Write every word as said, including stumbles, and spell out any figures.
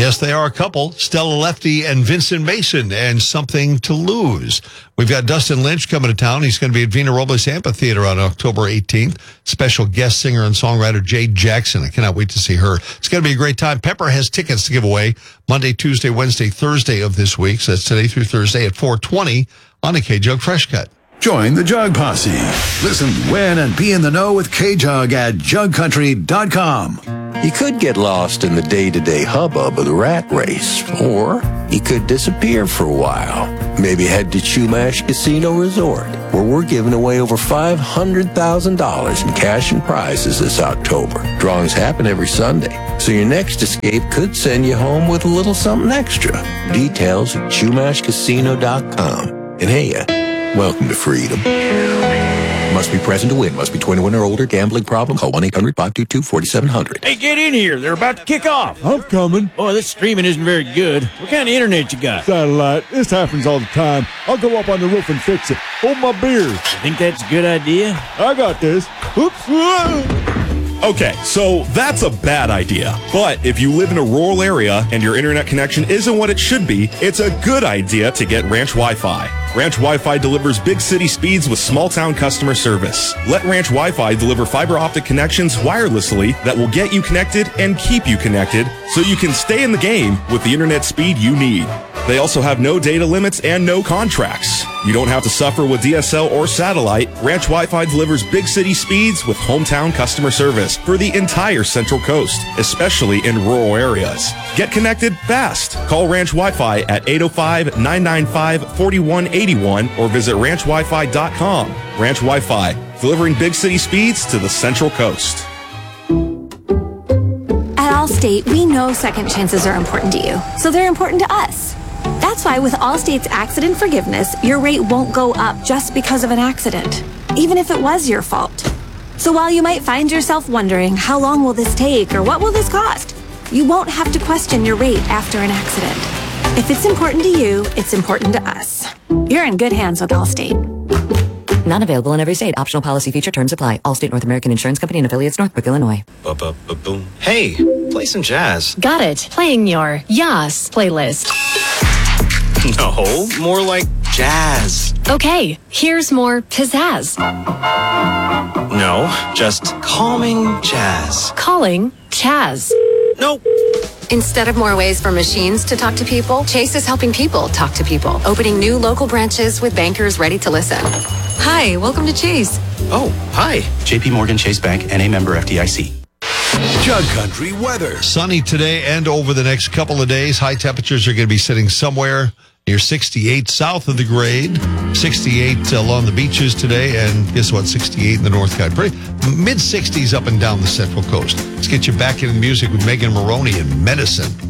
Yes, they are a couple, Stella Lefty and Vincent Mason, and Something to Lose. We've got Dustin Lynch coming to town. He's going to be at Vina Robles Amphitheater on October eighteenth. Special guest singer and songwriter Jade Jackson. I cannot wait to see her. It's going to be a great time. Pepper has tickets to give away Monday, Tuesday, Wednesday, Thursday of this week. So that's today through Thursday at four twenty on the K-Jug Fresh Cut. Join the Jug Posse. Listen, win, and be in the know with K-Jug at jug country dot com. You could get lost in the day-to-day hubbub of the rat race, or you could disappear for a while. Maybe head to Chumash Casino Resort, where we're giving away over five hundred thousand dollars in cash and prizes this October. Drawings happen every Sunday, so your next escape could send you home with a little something extra. Details at chumash casino dot com. And hey, uh, welcome to freedom. Must be present to win. Must be twenty-one or older. Gambling problem? Call one eight hundred five two two four seven zero zero. Hey, get in here. They're about to kick off. I'm coming. Oh, this streaming isn't very good. What kind of internet you got? Satellite. This happens all the time. I'll go up on the roof and fix it. Hold my beer. You think that's a good idea? I got this. Oops. Okay, so that's a bad idea. But if you live in a rural area and your internet connection isn't what it should be, it's a good idea to get Ranch Wi-Fi. Ranch Wi-Fi delivers big city speeds with small town customer service. Let Ranch Wi-Fi deliver fiber optic connections wirelessly that will get you connected and keep you connected so you can stay in the game with the internet speed you need. They also have no data limits and no contracts. You don't have to suffer with D S L or satellite. Ranch Wi-Fi delivers big city speeds with hometown customer service for the entire Central Coast, especially in rural areas. Get connected fast. Call Ranch Wi-Fi at eight oh five, nine nine five, four one eight one or visit ranch wi fi dot com. Ranch Wi-Fi, delivering big city speeds to the Central Coast. At Allstate, we know second chances are important to you, so they're important to us. That's why with Allstate's accident forgiveness, your rate won't go up just because of an accident, even if it was your fault. So while you might find yourself wondering, how long will this take or what will this cost? You won't have to question your rate after an accident. If it's important to you, it's important to us. You're in good hands with Allstate. Not available in every state. Optional policy feature terms apply. Allstate North American Insurance Company and affiliates, Northbrook, Illinois. Ba-ba-ba-boom. Hey, play some jazz. Got it. Playing your Yas playlist. No, more like jazz. Okay, here's more pizzazz. No, just calming jazz. Calling Chaz. Nope. Instead of more ways for machines to talk to people, Chase is helping people talk to people, opening new local branches with bankers ready to listen. Hi, welcome to Chase. Oh, hi. J P Morgan Chase Bank, N A member F D I C. Jug Country weather. Sunny today and over the next couple of days. High temperatures are going to be sitting somewhere near sixty-eight south of the grade, sixty-eight along the beaches today, and guess what, sixty-eight in the North Side. Pretty mid-sixties up and down the Central Coast. Let's get you back into music with Megan Maroney and Medicine.